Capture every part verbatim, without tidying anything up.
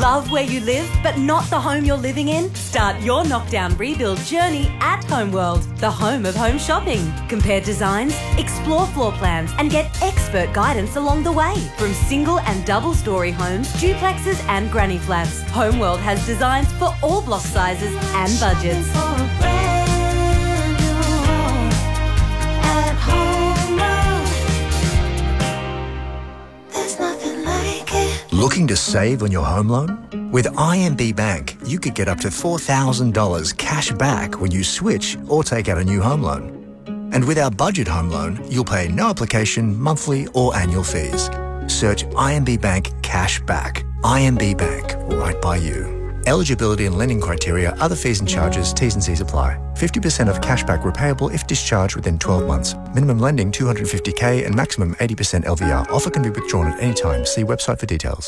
Love where you live, but not the home you're living in? Start your knockdown rebuild journey at Homeworld, the home of home shopping. Compare designs, explore floor plans, and get expert guidance along the way. From single and double story homes, duplexes, and granny flats, Homeworld has designs for all block sizes and budgets. Looking to save on your home loan? With I M B Bank, you could get up to four thousand dollars cash back when you switch or take out a new home loan. And with our budget home loan, you'll pay no application, monthly or annual fees. Search I M B Bank Cash Back. I M B Bank, right by you. Eligibility and lending criteria, other fees and charges, T's and C's apply. fifty percent of cashback repayable if discharged within twelve months. Minimum lending two hundred fifty thousand and maximum eighty percent L V R. Offer can be withdrawn at any time. See website for details.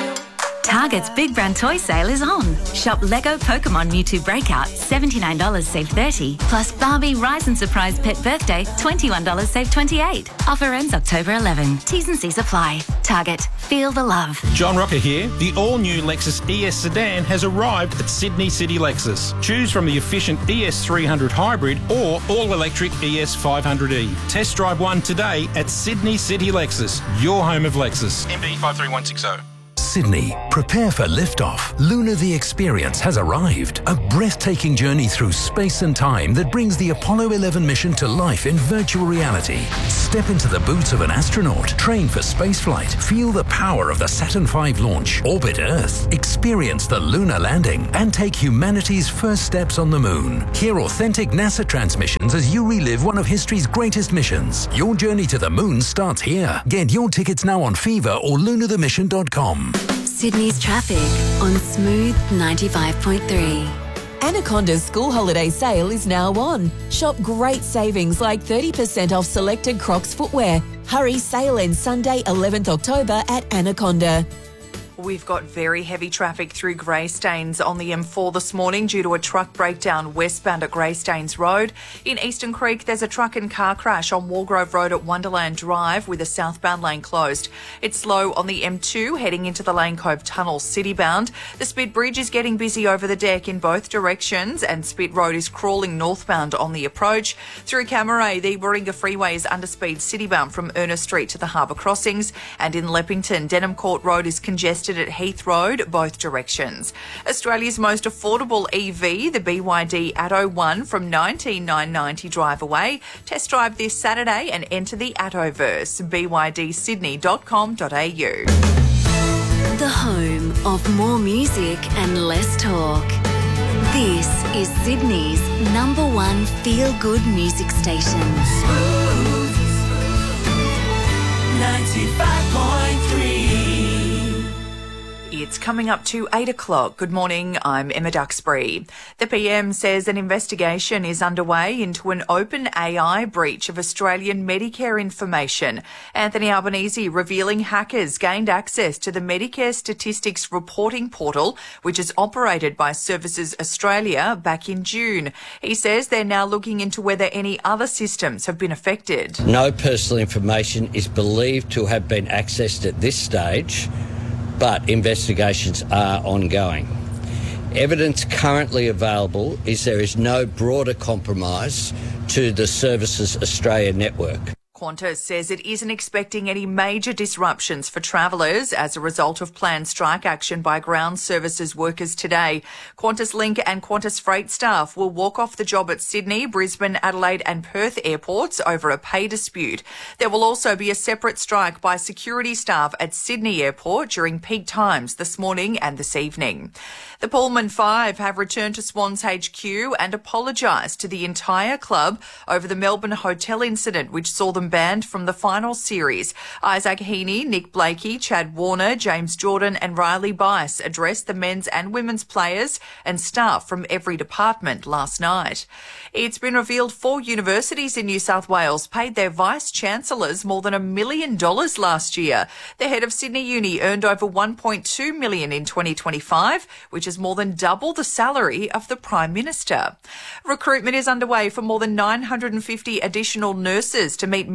Target's Big Brand Toy Sale is on. Shop Lego Pokemon Mewtwo Breakout, seventy-nine dollars save thirty dollars. Plus Barbie Rise and Surprise Pet Birthday, twenty-one dollars save twenty-eight dollars. Offer ends October eleventh. T's and C's apply. Target. Feel the love. John Rocker here. The all-new Lexus E S sedan has arrived at Sydney City Lexus. Choose from the efficient E S three hundred Hybrid or all-electric E S five hundred E. Test drive one today at Sydney City Lexus, your home of Lexus. M D five three one six zero. Sydney, prepare for liftoff. Luna the Experience has arrived. A breathtaking journey through space and time that brings the Apollo eleven mission to life in virtual reality. Step into the boots of an astronaut, train for spaceflight, feel the power of the Saturn five launch, orbit Earth, experience the lunar landing, and take humanity's first steps on the moon. Hear authentic NASA transmissions as you relive one of history's greatest missions. Your journey to the moon starts here. Get your tickets now on Fever or lunar the mission dot com. Sydney's traffic on Smooth ninety-five point three. Anaconda's school holiday sale is now on. Shop great savings like thirty percent off selected Crocs footwear. Hurry, sale ends Sunday eleventh October at Anaconda. We've got very heavy traffic through Greystanes on the M four this morning due to a truck breakdown westbound at Greystanes Road. In Eastern Creek, there's a truck and car crash on Walgrove Road at Wonderland Drive with a southbound lane closed. It's slow on the M two heading into the Lane Cove Tunnel citybound. The Spit Bridge is getting busy over the deck in both directions and Spit Road is crawling northbound on the approach. Through Camaray, the Warringah Freeway is underspeed citybound from Ernest Street to the Harbour Crossings, and in Leppington, Denham Court Road is congested at Heath Road, both directions. Australia's most affordable E V, the B Y D Atto one from nineteen thousand nine hundred ninety drive away. Test drive this Saturday and enter the Attoverse. B Y D sydney dot com dot a u. The home of more music and less talk. This is Sydney's number one feel-good music station. Smooth ninety-five point three. It's coming up to eight o'clock. Good morning, I'm Emma Duxbury. The P M says an investigation is underway into an open A I breach of Australian Medicare information. Anthony Albanese revealing hackers gained access to the Medicare Statistics Reporting Portal, which is operated by Services Australia, back in June. He says they're now looking into whether any other systems have been affected. No personal information is believed to have been accessed at this stage, but investigations are ongoing. Evidence currently available is there is no broader compromise to the Services Australia network. Qantas says it isn't expecting any major disruptions for travellers as a result of planned strike action by ground services workers today. Qantas Link and Qantas Freight staff will walk off the job at Sydney, Brisbane, Adelaide and Perth airports over a pay dispute. There will also be a separate strike by security staff at Sydney Airport during peak times this morning and this evening. The Pullman Five have returned to Swans H Q and apologised to the entire club over the Melbourne hotel incident, which saw them banned from the final series. Isaac Heaney, Nick Blakey, Chad Warner, James Jordan and Riley Bice addressed the men's and women's players and staff from every department last night. It's been revealed four universities in New South Wales paid their vice-chancellors more than a million dollars last year. The head of Sydney Uni earned over one point two million dollars in twenty twenty-five, which is more than double the salary of the Prime Minister. Recruitment is underway for more than nine hundred fifty additional nurses to meet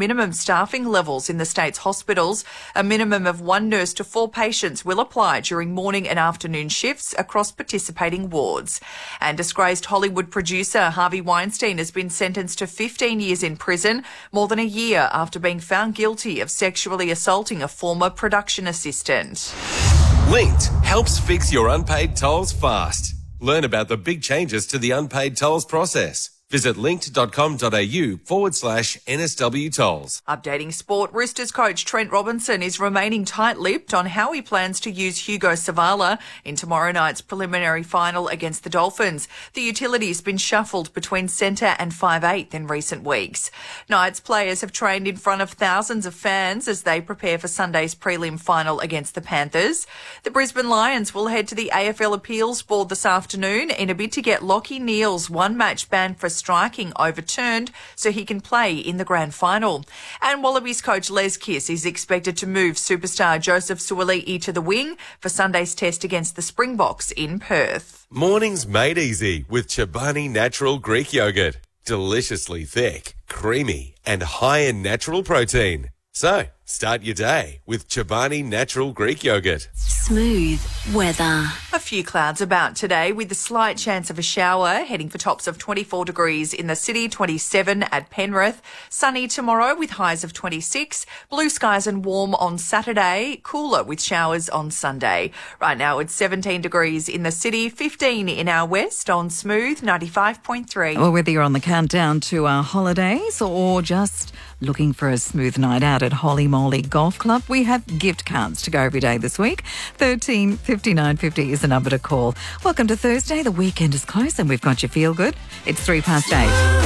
minimum staffing levels in the state's hospitals. A minimum of one nurse to four patients will apply during morning and afternoon shifts across participating wards. And disgraced Hollywood producer Harvey Weinstein has been sentenced to fifteen years in prison, more than a year after being found guilty of sexually assaulting a former production assistant. Linked helps fix your unpaid tolls fast. Learn about the big changes to the unpaid tolls process. Visit linked.com.au forward slash NSW tolls. Updating sport, Roosters coach Trent Robinson is remaining tight-lipped on how he plans to use Hugo Savala in tomorrow night's preliminary final against the Dolphins. The utility's been shuffled between centre and five eighth in recent weeks. Knights players have trained in front of thousands of fans as they prepare for Sunday's prelim final against the Panthers. The Brisbane Lions will head to the A F L Appeals Board this afternoon in a bid to get Lachie Neale's one-match ban for striking overturned so he can play in the grand final. And Wallabies coach Les Kiss is expected to move superstar Joseph Suaalii to the wing for Sunday's test against the Springboks in Perth. Mornings made easy with Chobani Natural Greek Yogurt. Deliciously thick, creamy and high in natural protein. So, start your day with Chobani Natural Greek Yogurt. Smooth weather. A few clouds about today with a slight chance of a shower, heading for tops of twenty-four degrees in the city, twenty-seven at Penrith. Sunny tomorrow with highs of twenty-six. Blue skies and warm on Saturday, cooler with showers on Sunday. Right now it's seventeen degrees in the city, fifteen in our west on Smooth ninety-five point three. Well, whether you're on the countdown to our holidays or just looking for a smooth night out at Holly Molly Golf Club, we have gift cards to go every day this week. thirteen fifty-nine fifty is the number to call. Welcome to Thursday. The weekend is close and we've got you feel good. It's three past eight.